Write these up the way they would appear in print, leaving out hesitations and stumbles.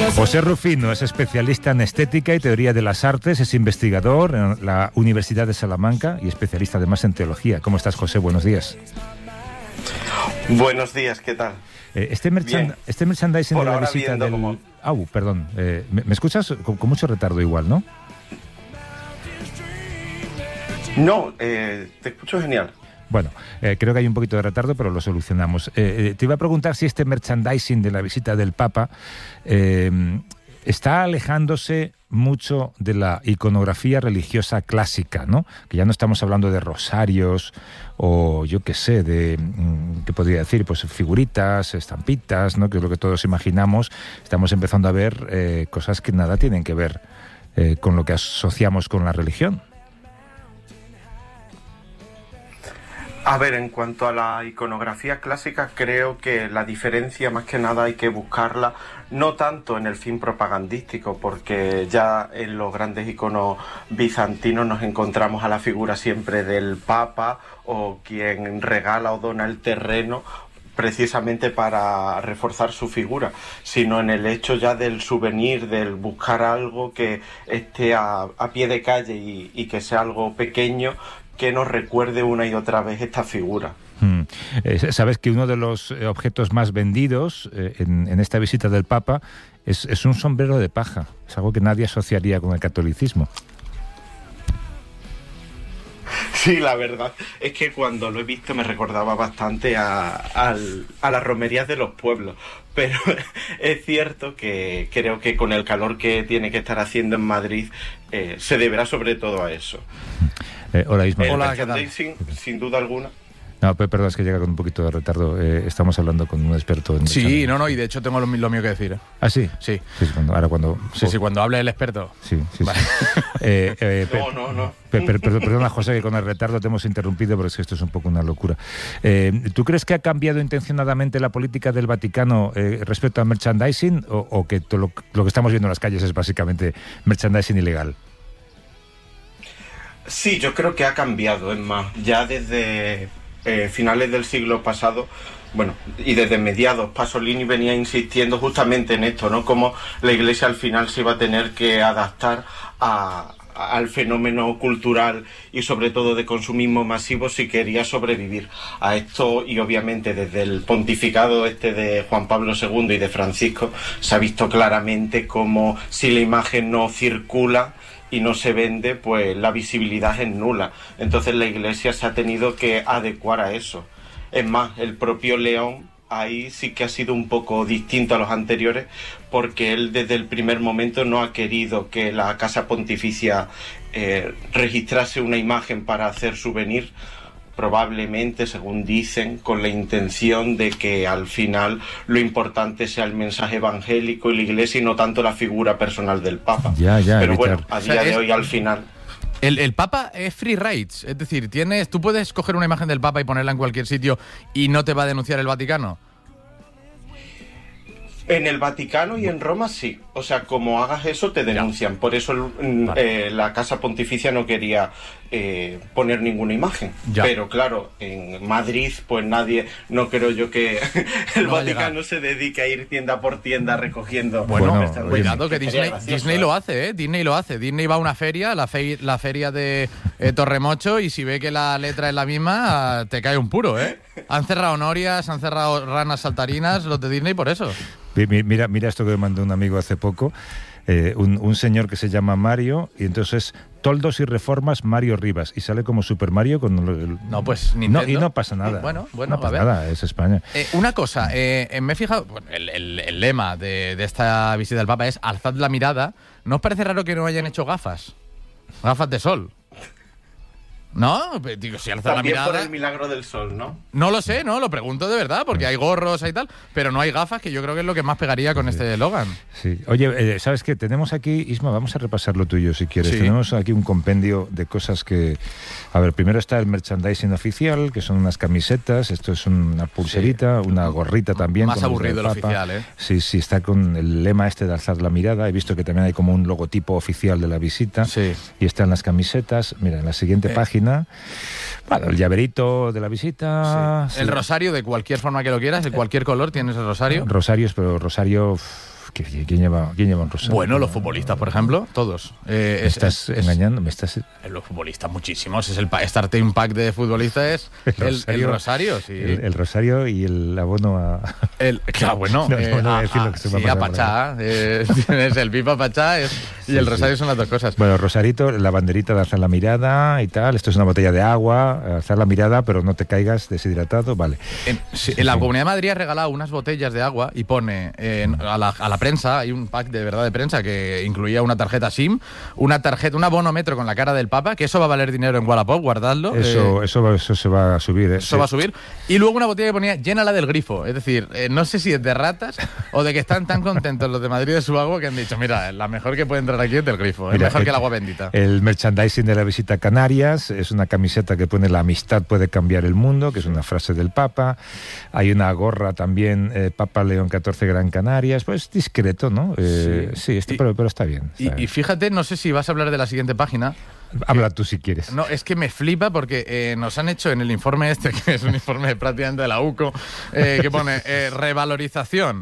José Rufino es especialista en estética y teoría de las artes, es investigador en la Universidad de Salamanca y especialista además en teología. ¿Cómo estás, José? Buenos días. Buenos días, ¿qué tal? Este merchandising de la visita del... perdón. ¿Me escuchas? Con mucho retardo igual, ¿no? No, te escucho genial. Bueno, creo que hay un poquito de retardo, pero lo solucionamos. Te iba a preguntar si este merchandising de la visita del Papa está alejándose mucho de la iconografía religiosa clásica, ¿no? Que ya no estamos hablando de rosarios o yo qué sé, ¿qué podría decir? Pues figuritas, estampitas, ¿no? Que es lo que todos imaginamos. Estamos empezando a ver cosas que nada tienen que ver con lo que asociamos con la religión. A ver, en cuanto a la iconografía clásica, creo que la diferencia más que nada hay que buscarla no tanto en el fin propagandístico, porque ya en los grandes iconos bizantinos nos encontramos a la figura siempre del Papa o quien regala o dona el terreno precisamente para reforzar su figura, sino en el hecho ya del souvenir, del buscar algo que esté a pie de calle y que sea algo pequeño, que nos recuerde una y otra vez esta figura. Sabes que uno de los objetos más vendidos en esta visita del Papa es un sombrero de paja. Es algo que nadie asociaría con el catolicismo. Sí, la verdad es que cuando lo he visto me recordaba bastante a las romerías de los pueblos, pero es cierto que creo que con el calor que tiene que estar haciendo en Madrid se deberá sobre todo a eso. Hola, Ismael. Hola, ¿qué tal? Sin duda alguna. No, perdón, es que llega con un poquito de retardo. Estamos hablando con un experto en... Sí, no, y de hecho tengo lo mío que decir. ¿Ah, sí? Sí. Cuando hable el experto. Sí. Vale. No. Perdona, José, que con el retardo te hemos interrumpido, pero es que esto es un poco una locura. ¿Tú crees que ha cambiado intencionadamente la política del Vaticano respecto al merchandising o que lo que estamos viendo en las calles es básicamente merchandising ilegal? Sí, yo creo que ha cambiado, es más, ya desde finales del siglo pasado, bueno, y desde mediados, Pasolini venía insistiendo justamente en esto, ¿no? Cómo la Iglesia al final se iba a tener que adaptar al fenómeno cultural y sobre todo de consumismo masivo si quería sobrevivir a esto, y obviamente desde el pontificado de Juan Pablo II y de Francisco se ha visto claramente cómo si la imagen no circula y no se vende, pues la visibilidad es nula. Entonces la Iglesia se ha tenido que adecuar a eso. Es más, el propio León ahí sí que ha sido un poco distinto a los anteriores, porque él desde el primer momento no ha querido que la Casa Pontificia registrase una imagen para hacer souvenir, probablemente, según dicen, con la intención de que al final lo importante sea el mensaje evangélico y la Iglesia y no tanto la figura personal del Papa. Pero bueno, a día de hoy al final... El Papa es free rights, es decir, tú puedes coger una imagen del Papa y ponerla en cualquier sitio y no te va a denunciar el Vaticano. En el Vaticano y en Roma sí. O sea, como hagas eso te denuncian. Por eso la Casa Pontificia no quería poner ninguna imagen. Pero claro, en Madrid pues no creo yo que el Vaticano se dedique a ir tienda por tienda recogiendo. Bueno, cuidado que Disney lo hace, ¿eh? Disney lo hace. Disney va a una feria, la feria de Torremocho, y si ve que la letra es la misma, te cae un puro, ¿eh? Han cerrado norias, han cerrado ranas saltarinas, los de Disney por eso. Mira esto que me mandó un amigo hace poco, un señor que se llama Mario, y entonces Toldos y Reformas Mario Rivas, y sale como Super Mario con No, pues Nintendo. Y no pasa nada. Bueno, no pasa nada, es España. Una cosa, me he fijado, el lema de esta visita del Papa es alzad la mirada. ¿No os parece raro que no hayan hecho gafas de sol? ¿No? Digo, si alzas la mirada... También por el milagro del sol, ¿no? No lo sé, lo pregunto de verdad, porque hay gorros y tal, pero no hay gafas, que yo creo que es lo que más pegaría con este eslogan. Sí. Oye, ¿sabes qué? Tenemos aquí, Isma, vamos a repasar lo tuyo si quieres. Sí. Tenemos aquí un compendio de cosas que... A ver, primero está el merchandising oficial, que son unas camisetas, esto es una pulserita, una gorrita también. Más aburrido el oficial, ¿eh? Sí, está con el lema de alzar la mirada. He visto que también hay como un logotipo oficial de la visita. Sí. Y están las camisetas. Mira, en la siguiente página... Bueno, el llaverito de la visita... Sí. El rosario, de cualquier forma que lo quieras, de cualquier color, tienes el rosario. Rosarios, pero rosario ¿Quién lleva un rosario? Bueno, los futbolistas, por ejemplo, todos. ¿Me estás engañando? Los futbolistas, muchísimos. Es el starting pack de futbolistas es el rosario, sí. El rosario y el abono a... Claro, bueno. A Pachá. Tienes el pipa Pachá y el rosario son las dos cosas. Bueno, rosarito, la banderita de alzar la mirada y tal. Esto es una botella de agua, alzar la mirada, pero no te caigas deshidratado, vale. En la Comunidad de Madrid ha regalado unas botellas de agua y pone a la prensa, hay un pack de verdad de prensa que incluía una tarjeta SIM, un abonometro con la cara del Papa, que eso va a valer dinero en Wallapop, guardadlo. Eso se va a subir. Eso va a subir. Y luego una botella que ponía llénala del grifo. Es decir, no sé si es de ratas o de que están tan contentos los de Madrid de su agua que han dicho, mira, la mejor que puede entrar aquí es del grifo, es mejor que el agua bendita. El merchandising de la visita a Canarias es una camiseta que pone la amistad puede cambiar el mundo, que es una frase del Papa. Hay una gorra también, Papa León XIV Gran Canarias, pues discreto, ¿no? Pero está bien. Y fíjate, no sé si vas a hablar de la siguiente página. Habla tú si quieres. No, es que me flipa porque nos han hecho en el informe este, que es un informe prácticamente de la UCO, que pone revalorización.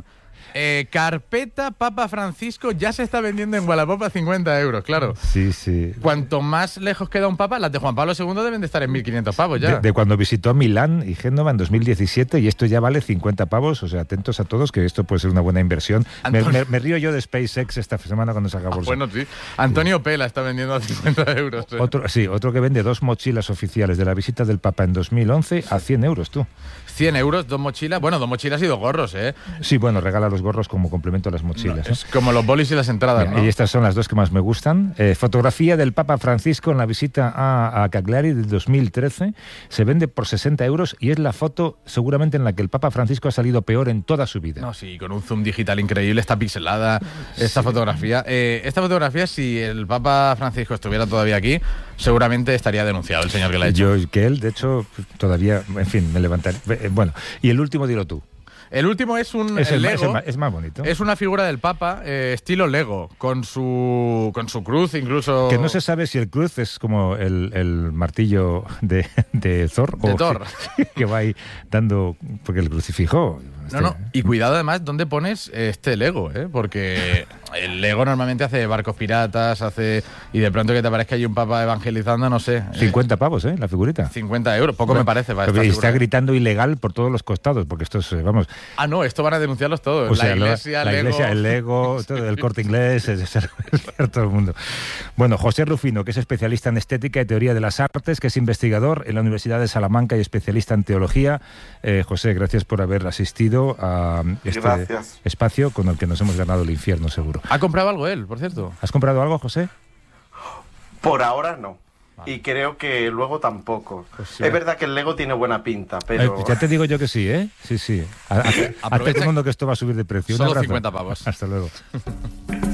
Carpeta Papa Francisco ya se está vendiendo en Wallapop a 50 euros, claro. Sí. Cuanto más lejos queda un papa, las de Juan Pablo II deben de estar en 1.500 pavos ya. De cuando visitó Milán y Génova en 2017, y esto ya vale 50 pavos, o sea, atentos a todos, que esto puede ser una buena inversión. Me río yo de SpaceX esta semana cuando saca bolsa. Bueno, sí. Antonio Pela está vendiendo a 50 euros. Otro que vende 2 mochilas oficiales de la visita del Papa en 2011 a 100 euros, tú. 100 euros, 2 mochilas. Bueno, 2 mochilas y 2 gorros, ¿eh? Sí, bueno, regala los gorros como complemento a las mochilas. No, es como los bolis y las entradas, ¿no? Y estas son las 2 que más me gustan. Fotografía del Papa Francisco en la visita a Cagliari del 2013. Se vende por 60 euros y es la foto seguramente en la que el Papa Francisco ha salido peor en toda su vida. No, sí, con un zoom digital increíble, está pixelada esta fotografía. Esta fotografía, si el Papa Francisco estuviera todavía aquí, seguramente estaría denunciado el señor que la ha hecho. Él, de hecho, todavía, en fin, me levantaré. Bueno, y el último dilo tú. El último es el Lego. Es más bonito. Es una figura del Papa, estilo Lego, con su cruz incluso. Que no se sabe si el cruz es como el martillo de Thor. De Thor. Que va ahí dando. Porque el crucifijo. No. Y cuidado además dónde pones este Lego, porque el Lego normalmente hace barcos piratas, y de pronto que te parezca hay un Papa evangelizando, no sé. 50 pavos, la figurita. 50 euros, poco me parece. Y está gritando ilegal por todos los costados, porque esto es, vamos... Ah, no, esto van a denunciarlos todos. O sea, la iglesia, el Lego, todo, el Corte Inglés, todo el mundo. Bueno, José Rufino, que es especialista en estética y teoría de las artes, que es investigador en la Universidad de Salamanca y especialista en teología. José, gracias por haber asistido a este espacio con el que nos hemos ganado el infierno, seguro. ¿Ha comprado algo él, por cierto? ¿Has comprado algo, José? Por ahora no. Y creo que luego tampoco. Pues sí. Es verdad que el Lego tiene buena pinta, pero... ya te digo yo que sí, ¿eh? Sí. A todo el mundo que esto va a subir de precio. Solo 50 pavos. Hasta luego.